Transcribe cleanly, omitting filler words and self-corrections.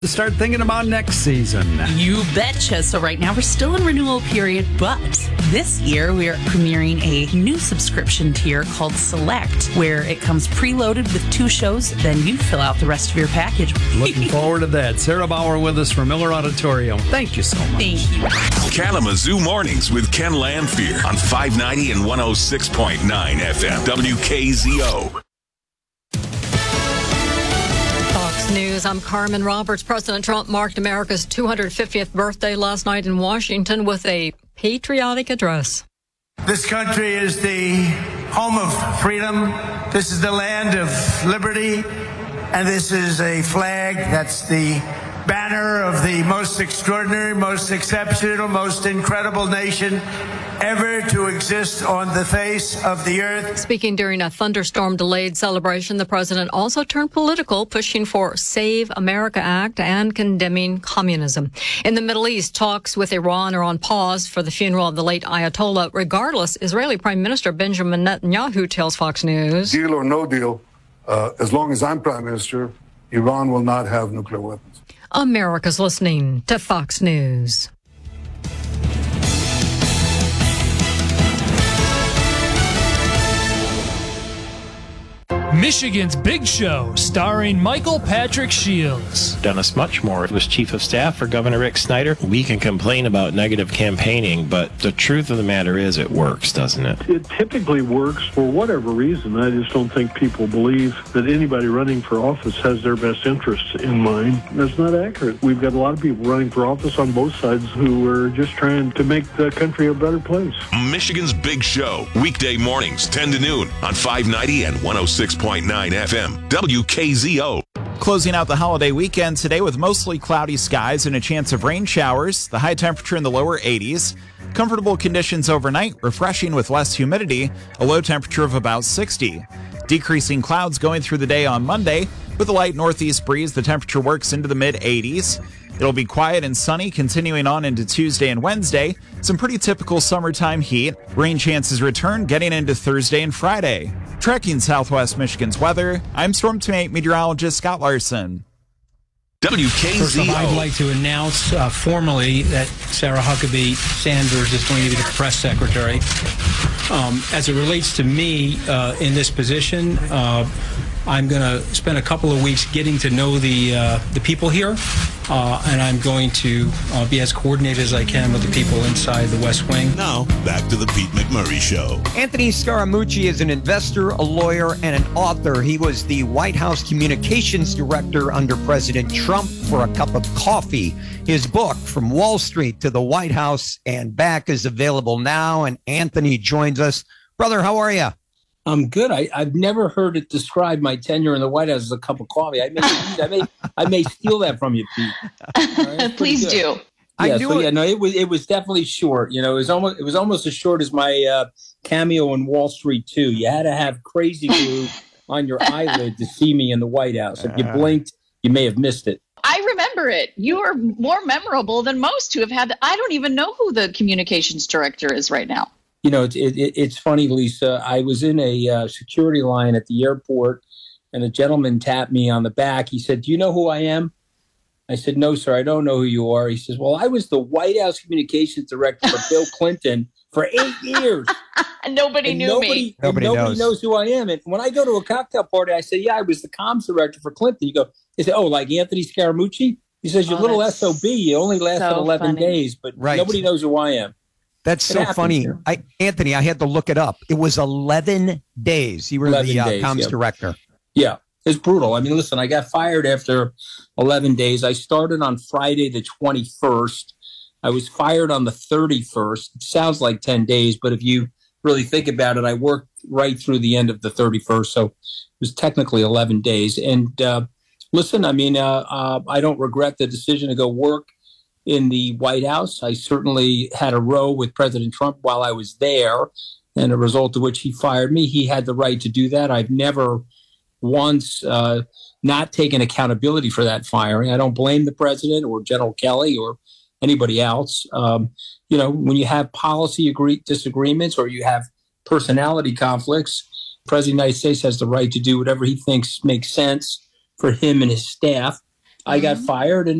to start thinking about next season. You betcha. So right now we're still in renewal period, but this year we are premiering a new subscription tier called Select, where it comes preloaded with 2 shows. Then you fill out the rest of your package. Looking forward to that. Sarah Bauer with us from Miller Auditorium. Thank you so much. Thank you. Kalamazoo Mornings with Ken Lanfear on 590 and 106.9 FM WKZO. News. I'm Carmen Roberts. President Trump marked America's 250th birthday last night in Washington with a patriotic address. This country is the home of freedom. This is the land of liberty. And this is a flag that's the banner of the most extraordinary, most exceptional, most incredible nation ever to exist on the face of the earth. Speaking during a thunderstorm-delayed celebration, the president also turned political, pushing for Save America Act and condemning communism. In the Middle East, talks with Iran are on pause for the funeral of the late Ayatollah. Regardless, Israeli Prime Minister Benjamin Netanyahu tells Fox News, deal or no deal, as long as I'm Prime Minister, Iran will not have nuclear weapons. America's listening to Fox News. Michigan's Big Show, starring Michael Patrick Shields. Dennis Muchmore was chief of staff for Governor Rick Snyder. We can complain about negative campaigning, but the truth of the matter is it works, doesn't it? It typically works for whatever reason. I just don't think people believe that anybody running for office has their best interests in mind. That's not accurate. We've got a lot of people running for office on both sides who are just trying to make the country a better place. Michigan's Big Show, weekday mornings, 10 to noon on 590 and 106.9 FM WKZO. Closing out the holiday weekend today with mostly cloudy skies and a chance of rain showers. The high temperature in the lower 80s. Comfortable conditions overnight, refreshing with less humidity, a low temperature of about 60. Decreasing clouds going through the day on Monday. With a light northeast breeze, the temperature works into the mid-80s. It'll be quiet and sunny, continuing on into Tuesday and Wednesday. Some pretty typical summertime heat. Rain chances return getting into Thursday and Friday. Tracking Southwest Michigan's weather, I'm Storm Team meteorologist Scott Larson. WKZO. First off, I'd like to announce formally that Sarah Huckabee Sanders is going to be the press secretary. As it relates to me in this position, I'm going to spend a couple of weeks getting to know the people here, and I'm going to be as coordinated as I can with the people inside the West Wing. Now, back to the Pete McMurray Show. Anthony Scaramucci is an investor, a lawyer, and an author. He was the White House communications director under President Trump for a cup of coffee. His book, From Wall Street to the White House and Back, is available now, and Anthony joins us. Brother, how are you? I'm good. I've never heard it describe my tenure in the White House as a cup of coffee. I may steal that from you, Pete. Right, please do. Yeah, it was definitely short. You know, it was almost as short as my cameo in Wall Street 2. You had to have crazy glue on your eyelid to see me in the White House. If you blinked, you may have missed it. I remember it. You are more memorable than most who have had. I don't even know who the communications director is right now. You know, it's funny, Lisa. I was in a security line at the airport, and a gentleman tapped me on the back. He said, "Do you know who I am?" I said, "No, sir, I don't know who you are." He says, "Well, I was the White House communications director for Bill Clinton for 8 years. Nobody knew me. Nobody knows who I am. And when I go to a cocktail party, I say, "Yeah, I was the comms director for Clinton." He said, "Oh, like Anthony Scaramucci?" He says, "You little SOB, you only lasted 11 days, but nobody knows who I am." That's so funny. Anthony, I had to look it up. It was 11 days. You were the comms director. Yeah, it's brutal. I mean, listen, I got fired after 11 days. I started on Friday the 21st. I was fired on the 31st. It sounds like 10 days, but if you really think about it, I worked right through the end of the 31st. So it was technically 11 days. And listen, I mean, I don't regret the decision to go work in the White House. I certainly had a row with President Trump while I was there, and a result of which he fired me. He had the right to do that. I've never once not taken accountability for that firing. I don't blame the president or General Kelly or anybody else. You know, when you have policy disagreements or you have personality conflicts, the President of the United States has the right to do whatever he thinks makes sense for him and his staff. I got fired, and